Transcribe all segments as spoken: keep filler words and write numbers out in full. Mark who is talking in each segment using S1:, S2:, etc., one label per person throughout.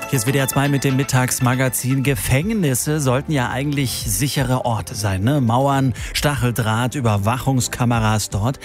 S1: Hier ist W D R zwei mit dem Mittagsmagazin. Gefängnisse sollten ja eigentlich sichere Orte sein, ne? Mauern, Stacheldraht, Überwachungskameras dort.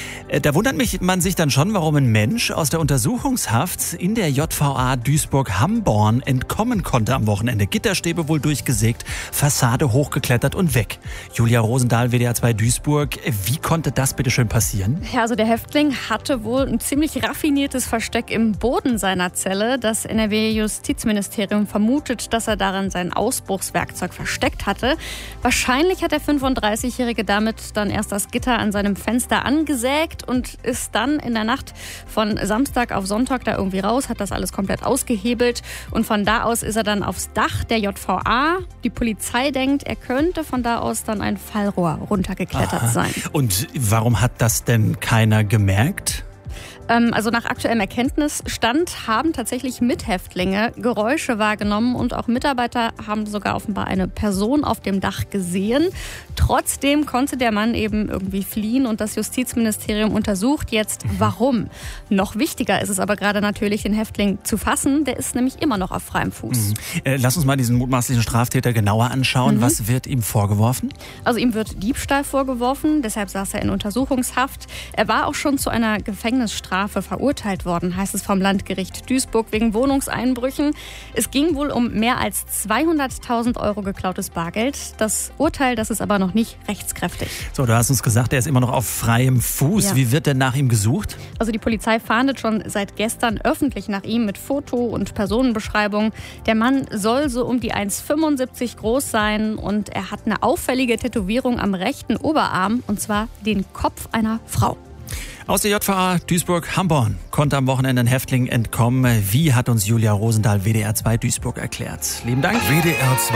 S1: Da wundert mich man sich dann schon, warum ein Mensch aus der Untersuchungshaft in der J V A Duisburg-Hamborn entkommen konnte am Wochenende. Gitterstäbe wohl durchgesägt, Fassade hochgeklettert und weg. Julia Rosendahl, W D R zwei Duisburg. Wie konnte das bitte schön passieren?
S2: Ja, also der Häftling hatte wohl ein ziemlich raffiniertes Versteck im Boden seiner Zelle. Das N R W-Justizministerium vermutet, dass er darin sein Ausbruchswerkzeug versteckt hatte. Wahrscheinlich hat der fünfunddreißigjährige damit dann erst das Gitter an seinem Fenster angesägt und ist dann in der Nacht von Samstag auf Sonntag da irgendwie raus, hat das alles komplett ausgehebelt und von da aus ist er dann aufs Dach der J V A. Die Polizei denkt, er könnte von da aus dann ein Fallrohr runtergeklettert
S1: Aha.
S2: sein.
S1: Und warum hat das denn keiner gemerkt?
S2: Also nach aktuellem Erkenntnisstand haben tatsächlich Mithäftlinge Geräusche wahrgenommen und auch Mitarbeiter haben sogar offenbar eine Person auf dem Dach gesehen. Trotzdem konnte der Mann eben irgendwie fliehen und das Justizministerium untersucht jetzt, warum. Noch wichtiger ist es aber gerade natürlich, den Häftling zu fassen. Der ist nämlich immer noch auf freiem Fuß.
S1: Mhm. Äh, lass uns mal diesen mutmaßlichen Straftäter genauer anschauen. Mhm. Was wird ihm vorgeworfen?
S2: Also ihm wird Diebstahl vorgeworfen, deshalb saß er in Untersuchungshaft. Er war auch schon zu einer Gefängnisstrafe verurteilt worden, heißt es vom Landgericht Duisburg, wegen Wohnungseinbrüchen. Es ging wohl um mehr als zweihunderttausend Euro geklautes Bargeld. Das Urteil, das ist aber noch nicht rechtskräftig.
S1: So, du hast uns gesagt, er ist immer noch auf freiem Fuß. Ja. Wie wird denn nach ihm gesucht?
S2: Also die Polizei fahndet schon seit gestern öffentlich nach ihm mit Foto- und Personenbeschreibung. Der Mann soll so um die eins Komma fünfundsiebzig groß sein und er hat eine auffällige Tätowierung am rechten Oberarm, und zwar den Kopf einer Frau.
S1: Aus der J V A Duisburg-Hamborn konnte am Wochenende ein Häftling entkommen. Wie hat uns Julia Rosendahl, W D R zwei Duisburg, erklärt. Lieben Dank.
S3: W D R zwei